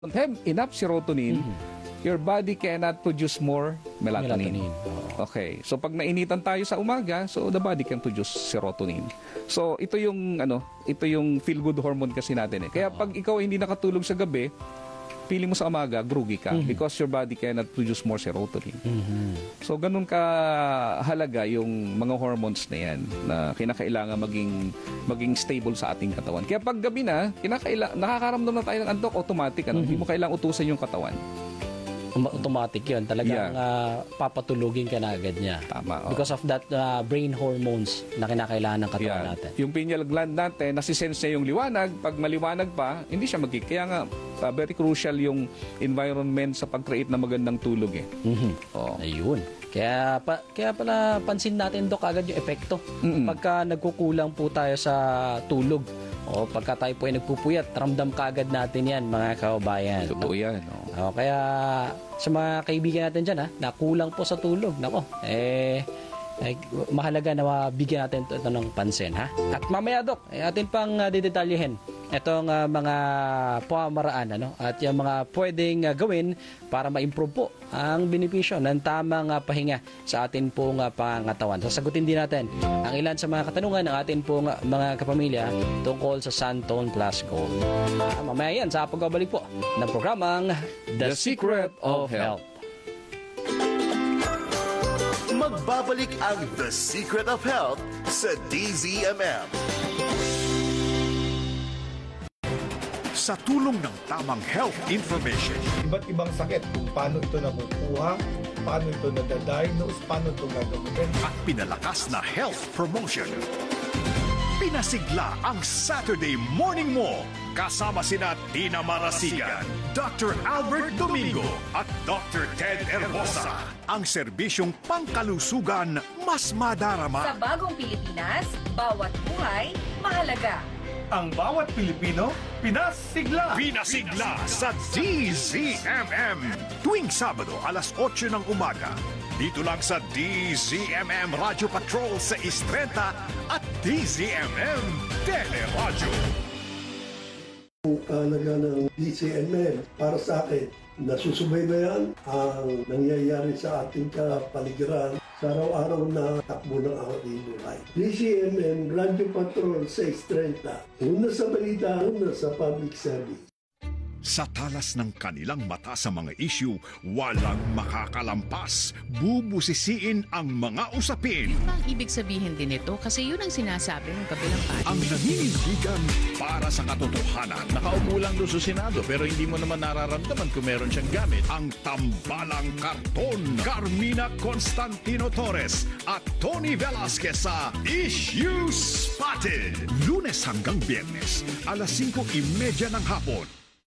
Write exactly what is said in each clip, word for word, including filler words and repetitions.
don't have enough serotonin, mm-hmm. your body cannot produce more melatonin. melatonin. Oh. Okay. So pag nainitan tayo sa umaga, so the body can produce serotonin. So ito yung ano, ito yung feel good hormone kasi natin eh. Kaya oh. pag ikaw hindi nakatulog sa gabi, feeling mo sa umaga, groggy ka mm-hmm. because your body cannot produce more serotonin. Mm-hmm. So ganun ka halaga yung mga hormones na yan na kinakailangan maging maging stable sa ating katawan. Kaya pag gabi na, kinakailangan nakakaramdam na tayo ng antok, automatic ano, mm-hmm. hindi mo kailangang utusan yung katawan. Automatic yun. Talagang yeah. uh, papatulugin ka na agad niya. Tama. Oh. Because of that uh, brain hormones na kinakailangan ng katawan yeah. natin. Yung pineal gland natin, nasisense niya yung liwanag. Pag maliwanag pa, hindi siya magiging. Kaya nga, uh, very crucial yung environment sa pag-create na magandang tulog eh. Mm-hmm. Oh. Ayun. Kaya, pa, kaya pala pansin natin, Dok, agad yung epekto. Mm-hmm. Pagka nagkukulang po tayo sa tulog. O pagka tayo po ay nagpupuyat, ramdam kaagad natin yan, mga kababayan. Totoo yan. O, kaya sa mga kaibigan natin dyan, ha, na kulang po sa tulog, nako, eh, eh mahalaga na mabigyan natin ito, ito ng pansin. Ha? At mamaya, Dok, eh, atin pang uh, didetalyehin itong uh, mga pamamaraan ano, at yung mga pwedeng uh, gawin para ma-improve po ang benepisyo ng tamang uh, pahinga sa atin pong uh, pangangatawan. Sasagutin din natin ang ilan sa mga katanungan ng atin pong uh, mga kapamilya tungkol sa Santone Plus Gold. Uh, mamaya yan sa pagbabalik po ng programang The, The Secret of Health. Magbabalik ang The Secret of Health sa D Z M M. Sa tulong ng tamang health information. Iba't ibang sakit kung paano ito nakukuha, paano ito nadadiagnose, paano ito gagawin. At pinalakas na health promotion. Pinasigla ang Saturday Morning Mo kasama sina Tina Marasigan, Doctor Albert Domingo at Doctor Ted Herbosa. Ang serbisyong pangkalusugan mas madarama. Sa bagong Pilipinas, bawat buhay mahalaga. Ang bawat Pilipino, pinasigla! Pinasigla sa D Z M M. Tuwing Sabado, alas otso ng umaga. Dito lang sa D Z M M Radio Patrol sa Istrenta at D Z M M Teleradyo. Ang kahalaga ng D Z M M para sa akin, nasusubaybayan ang nangyayari sa ating kapaligiran sa araw-araw na takbo ng ating buhay. D Z M M Radio Patrol sa Istrenta. Una sa balita, una sa public service. Sa talas ng kanilang mata sa mga issue, walang makakalampas. Bubusisiin ang mga usapin. Yun bang ibig sabihin din ito? Kasi yun ang sinasabi ng kabilang party. Ang naninindigan para sa katotohanan. Nakaupo lang doon sa Senado pero hindi mo naman nararamdaman kung meron siyang gamit. Ang tambalang karton. Carmina Constantino Torres at Tony Velasquez sa Issue Spotted. Lunes hanggang Biyernes, alas singko trenta ng hapon.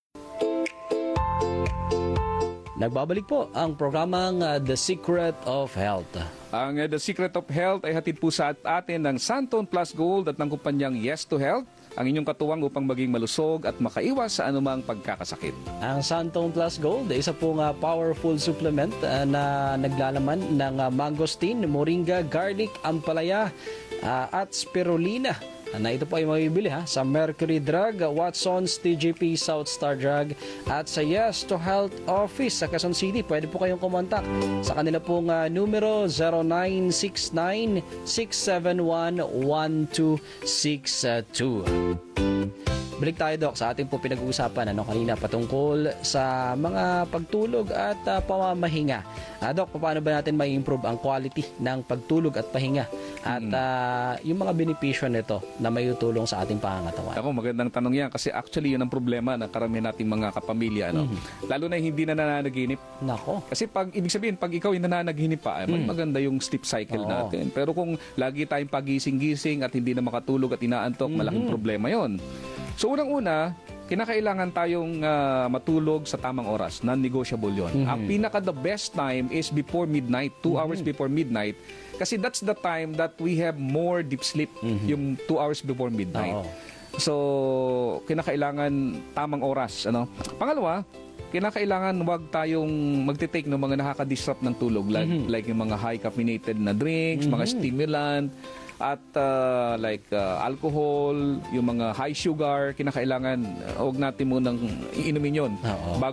Nagbabalik po ang programang uh, The Secret of Health. Ang uh, The Secret of Health ay hatid po sa atin ng Santone Plus Gold at ng kumpanyang Yes to Health, ang inyong katuwang upang maging malusog at makaiwas sa anumang pagkakasakit. Ang Santone Plus Gold ay isa pong uh, powerful supplement uh, na naglalaman ng uh, mangosteen, moringa, garlic, ampalaya uh, at spirulina. Na ito po ay mabibili ha, sa Mercury Drug, Watson's, T G P, South Star Drug at sa Yes to Health Office sa Quezon City. Pwede po kayong kumontak sa kanila pong uh, numero zero nine six nine, six seven one, one two six two. Balik tayo, Dok, sa ating po pinag-uusapan ano, kanina patungkol sa mga pagtulog at uh, pamamahinga. Uh, Dok, paano ba natin may improve ang quality ng pagtulog at pahinga? At uh, yung mga benepisyo nito na may tutulong sa ating pangangatawan. Ako, magandang tanong yan kasi actually yun ang problema ng karamihan nating mga kapamilya. No? Mm-hmm. Lalo na hindi na nananaginip. Nako. Kasi pag, ibig sabihin, pag ikaw yung nananaginip pa, mm. maganda yung sleep cycle Oo. natin. Pero kung lagi tayong pagising-gising at hindi na makatulog at inaantok, mm-hmm. malaking problema yon. So unang-una, kinakailangan tayong uh, matulog sa tamang oras. Non-negotiable yun. Mm-hmm. Ang pinaka-the best time is before midnight, two mm-hmm. hours before midnight. Kasi that's the time that we have more deep sleep, mm-hmm. yung two hours before midnight. Oo. So, kinakailangan tamang oras. Ano? Pangalawa, kinakailangan wag tayong magte-take ng mga nakaka-disrupt ng tulog, like, mm-hmm. like yung mga high caffeinated na drinks, mm-hmm. mga stimulant, At uh, like uh, alcohol, yung mga high sugar, kinakailangan uh, huwag natin munang iinumin yun Oo. bago